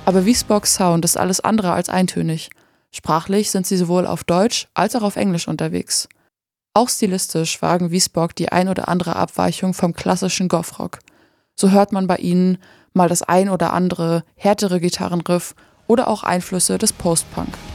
Aber Wiesbocks Sound ist alles andere als eintönig. Sprachlich sind sie sowohl auf Deutsch als auch auf Englisch unterwegs. Auch stilistisch wagen Wiesbock die ein oder andere Abweichung vom klassischen Goth-Rock. So hört man bei ihnen mal das ein oder andere härtere Gitarrenriff oder auch Einflüsse des Post-Punk.